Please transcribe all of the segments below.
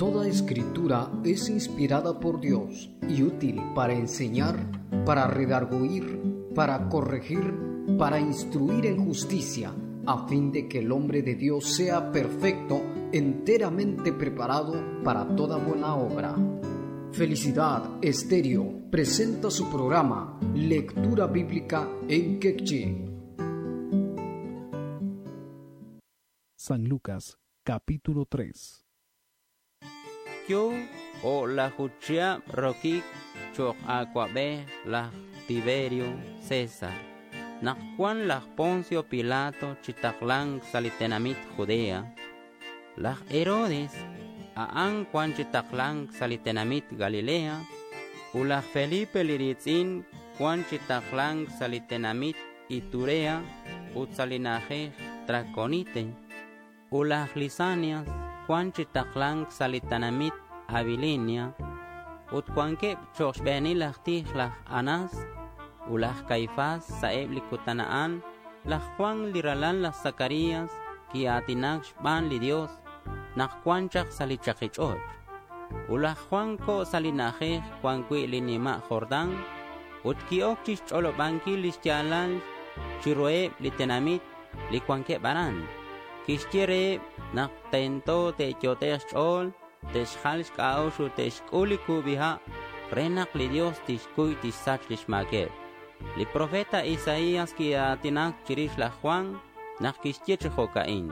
Toda escritura es inspirada por Dios y útil para enseñar, para redarguir, para corregir, para instruir en justicia, a fin de que el hombre de Dios sea perfecto, enteramente preparado para toda buena obra. Felicidad Estéreo presenta su programa Lectura Bíblica en Quechua. San Lucas, capítulo 3. Yo o la juchia roquik choc aquabe la Tiberio César. Nacuan la Poncio Pilato chitaklang salitenamit Judea. La Herodes aan cuan chitaklang salitenamit Galilea. Ula Felipe liritzin cuan chitaklang salitenamit Iturea utsalinaje Traconite. Ula Lisanias cuan chitaklang salitanamit Abilinia, ut cuanque choshbeni lachtih lah Anas, ulah Caifás saeb likutanaan, lah Juan liralan lah Zacarías, ki atinak shban li Dios, nak cuanchak salichakichot. Ulah Juan ko salinajeh cuanqui linima Jordán, ut kiok chicholo banki listialal, chiroeb litenamit, li cuanque baran. Kishtiere nak tento te chotesh chol teshhalsh kaushu teshkuliku biha renak li Dios tishkuy tishsach lishmaker. Li profeta Isaías ki atinak chirish la Juan nak kishtiech hokain.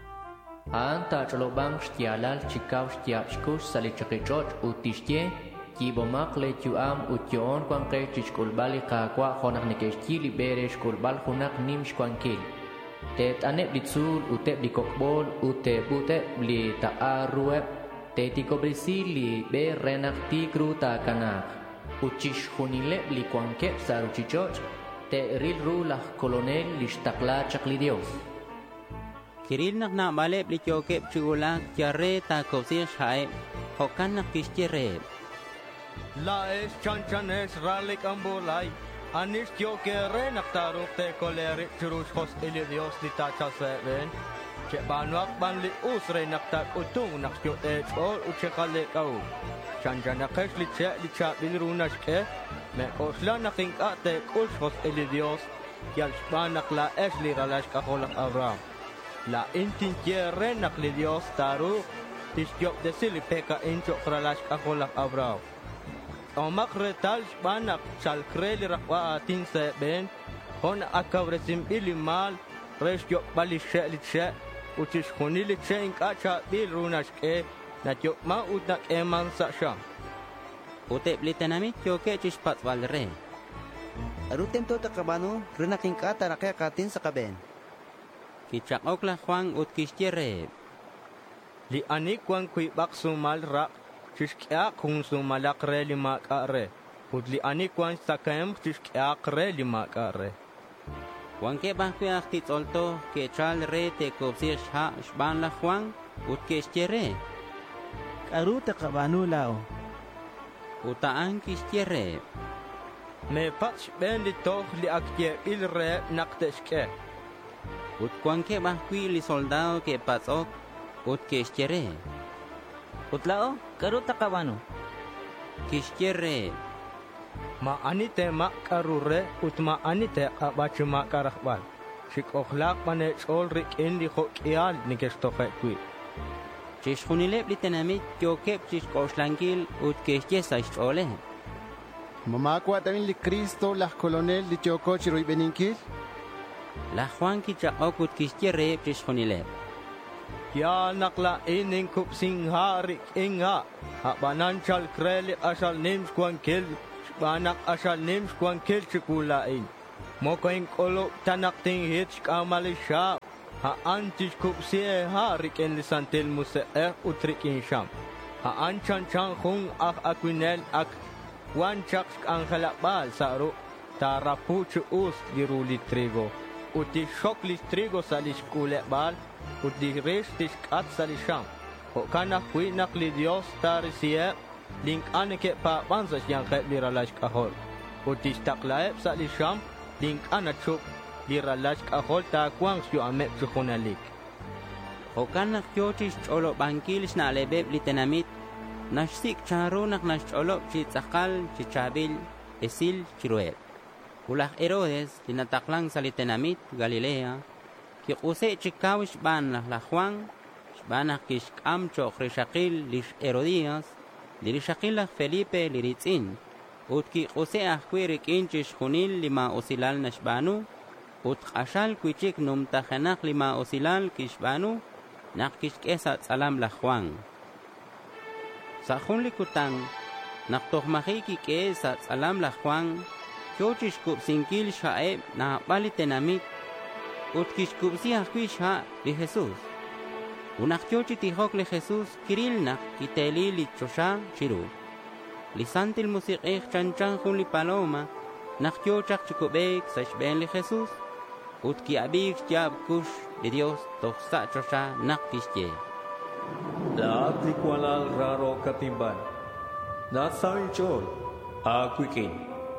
Anta cholobang shtialal chikaw shtiapshkush salichakichot utishtie kibomak le tuam utyon kwanke chishkulbali kakwa honak nikeshti liberesh kulbal hunak nimsh kwankil. Te tanep litzul utep likokbol utep utep li taaruep te tikobrisi li be renak tikru ta kanak uchish hunilep li kwankep saruchichoch te rilru lah kolonel li shtakla chakli Dios. Kiril nak na balep li kyokep chigulak kyare ta kosir shaib hokan nak kishtireb. La es chanchanes ralik ambolay. Anis yo que renaktaruk te kolerik churus host ili Dios di tacha seben. Che banwak ban li us renaktak utung nak yo te chol uchekale kau. Chanjanakesh li che li cha bilrunash ke. Me osla naking ate us host ili Dios. Yal shbanak la es li ralash kaholak Abraham. La intin ye renak li Dios taruk. Tishkyok de sili peka inchok ralash kaholak Abraham. Omak retal banak sal kreli rakwa atin seben hon akavresim ilimal resyo balishe liche uchish hunili che inkacha bil runashke natyok ma utnak eman sasha Utep litanamit yoke chishpat valre. Arutem to takabano renaking kata rakakatin sa kaben. Kichakok la Juan utkishtiere. Li anik wan kui baksumal rak Chishkya kung sumalak re lima kare. Pudli anikwan sakem chishkya kre lima kare. Wanke bahkuyak titolto ke chal re te kopsir sha shban la Juan utkishtiere. Karu takabanu lao. Utaan kishtiere. Me patch ben li toch li akye il re nakteshke. Utkwanke bahkui li soldado ke patsok utkishtiere. Utlao, karu takabano. Kishtiere. Ma anite ma karure utma anite abachuma karakbal. Shik okhlaq bane chol rik in li khokial nikestofet kui. Chish hunilep litanamit yokep chish koshlankil utkishtiesa ishole. Mamakwa también li Cristo las colonel li chocochi roi beninkil. La Juan kichakok utkishtiere chish hunilep. Ya nakla inin kupsing harik inga. Habanan chal kreli asal nims kwan kil. Banak asal nims kwan kil chikulain. Mokoing kolok tanak ting hit kamalisha. Ha antis kupsie harik en lisantil muse utrik insham. Ha anchan chan hung ak akwinel ak. Wan chak anghalakbal saru. Tarapu chu us giruli trigo. Uti shoklis trigo salish kulekbal. Uti restish kat salisham. Hokana hui nakli Dios tarisiye. Link aneke pa bansas yang khet liralash kahol. Uti staklaeb salisham. Link anachuk liralash kahol ta kwang syu amek chukунalik. Hokan nak yotish cholo bankilis na lebeb litanamit nashsik charunak nashcholop chitzakal chichabil esil chiruel. Ulah Herodes linataklang salitenamit Galilea kiquse chikaw shban la Juan shban kishkam chok rishakil lish Herodías lirishakil Felipe liritzin ut kiquse ahquirik inchish junil lima osilal nashbanu ut qashal kuichik numtajanak lima osilal kishbanu nakishkesa salam la Juan. Sa jun likutang naktohmahiki ke sa salam la Juan kyochishkup sinkil shaeb na balitenamit ut kishkup siahkui sha li Jesús. Unak kyochi tihok li Jesús kiril nak kiteli li chosha chiru. Li santil musiqih chanchan jun li paloma nak kyochak chikubek sa shben li Jesús ut ki abig jab kush li Dios tohsa chosha nak kishye. Lahat likwalal raro katimban. Nasawin chol, akwikin.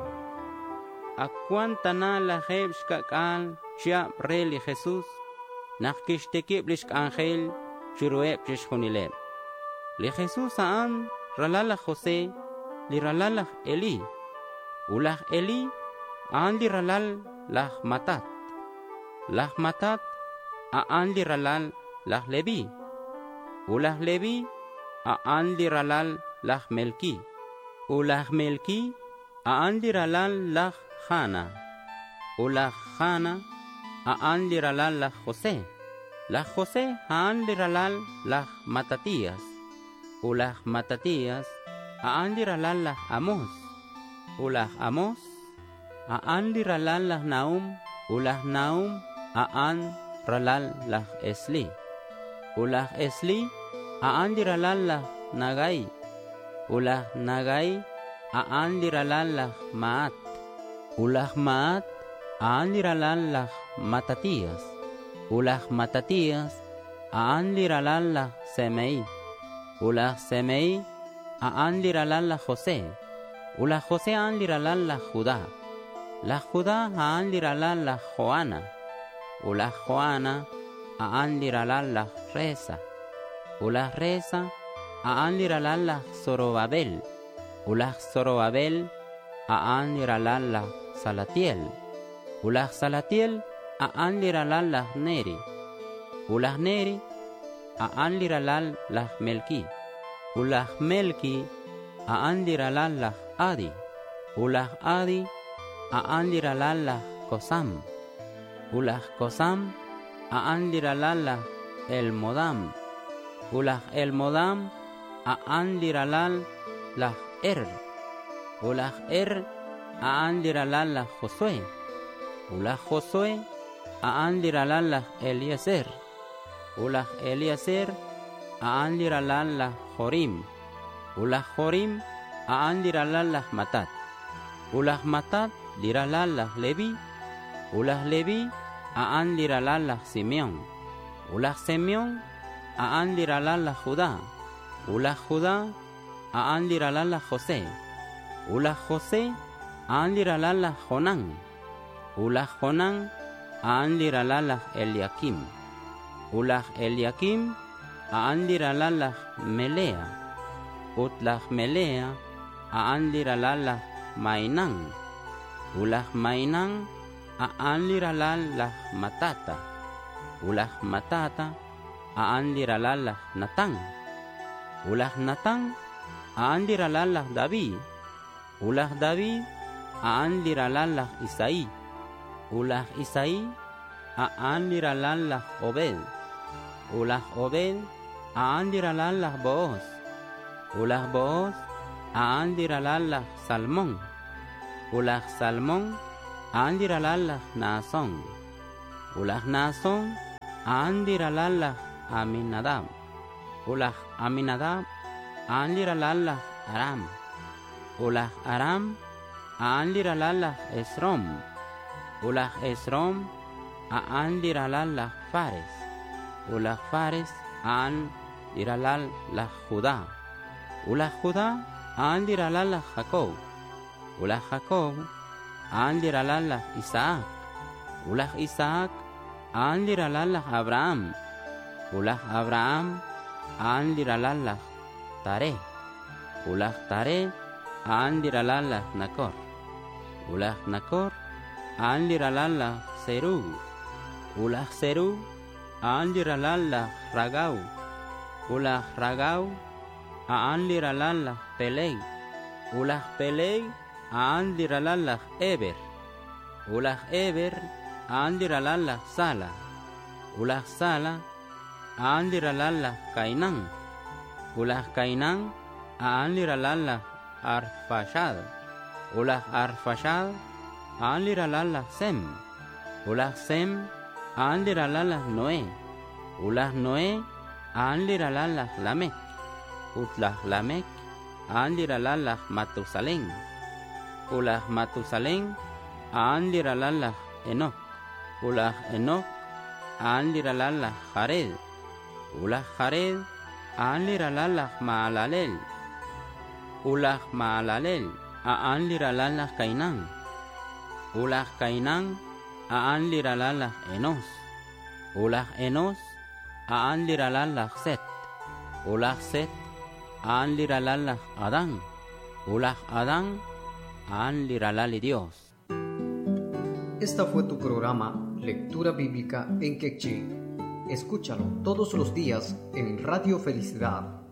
Akuan tana la jeb shkakal chia re li Jesús. Nakishtekib lishk angel chirueb chishunileb. Li Jesús aan ralala José li ralala Eli. Ulah Eli aan li ralal lah Matat. Lah Matat aan li ralal lah Levi. Ulah Levi aan li ralal lah Melki. Ulah Melki aan li ralal lah Hana. Ulah Hana aan li ralal lah José. Lah José aan li ralal lah Matatías. Ulah Matatías aan li ralal lah Amos. Ulah Amos aan li ralal lah Naum. Ulah Naum aan ralal lah Esli. Ulah Esli aan li ralal lah Nagai. Ulah Nagai aan li ralal lah Maat. Ulah Maat aan li ralal lah Matatías. Ulah Matatías aan li ralal lah Semei. Ulah Semei aan li ralal lah José. Ulah José aan li ralal lah Judá. Lah Judá aan li ralal lah Joana. Ulah Joana aan li ralal lah Reza. Ulah Reza aan li ralal lah Zorobabel. Ulah Zorobabel aan li ralal lah Salatiel. Ulah Salatiel aan li ralal lah Neri. Ulah Neri aan li ralal lah Melki. Ulah Melki aan li ralal lah Adi. Ulah Adi aan li ralal lah Kosam. Ulah Kosam aan li ralal lah Elmodam. Ulah Elmodam aan li ralal lah Ulah aan li ralal lah Josué. Ulah Josué aan li ralal lah Eliezer. Ulah Eliezer aan li ralal lah Jorim. Ulah Jorim aan li ralal lah Matat. Ulah Matat li ralal lah Levi. Ulah Levi aan li ralal lah Simeón. Ulah Simeón aan li ralal lah Judá. Ulah Judá aan li ralal lah José. Ulah José aan li ralal lah Jonán. Ulah Jonán aan li ralal lah Eliakim. Ulah Eliakim aan li ralal lah Melea. Utlah Melea aan li ralal lah Mainán. Ulah Mainán aan li ralal lah Matata. Ulah Matata aan li ralal lah Natán. Ulah Natán aan li ralal lah David. Ulah David aan li ralal lah Isaí. Ulah Isaí aan li ralal lah Obed. Ulah Obed aan li ralal lah Boaz. Ulah Boaz aan li ralal lah Salmón. Ulah Salmón aan li ralal lah Naasón. Ulah Naasón aan li ralal lah Aminadab. Ulah Aminadab aan li ralal lah Aram. Ulah Aram aan li ralal lah Esrom. Ulah Esrom aan li ralal lah Fares. Ulah Fares aan li ralal lah Judá. Ulah Judá aan li ralal lah Jacob. Ulah Jacob aan li ralal lah Isaac. Ulah Isaac aan li ralal lah Abraham. Ulah Abraham aan li ralal lah Tareh. Ulah Tare Andiralala Nakor. Ulah Nakor Andiralala Serug. Ulah Serug Andiralala Ragau. Ulah Ragau Andiralala Peleg. Ulah Peleg Andiralala Eber. Ulah Eber Andiralala Sala. Ulah Sala Andiralala Kainan. Ulah Kainan Andiralala Arfashad. Ulah Arfashad Andiralala Sem. Ulah Sem Andiralala Noé. Ulah Noé Andiralala Lamek. Utlah Lamek Andiralala Matusalén. Ulah Matusalén Andiralala Enoch. Ulah Enoch Andiralala Jared. Ulah Jared Andiralala Maalalel. Ulah Maalalel Andiralala Kainan. Ulah Kainan Andiralala Enos. Ulah Enos Andiralala Set. Ulah Set Andiralala Adán. Ulah Adán Andiralala Dios. Esta fue tu programa Lectura Bíblica en Quechí. Escúchalo todos los días en Radio Felicidad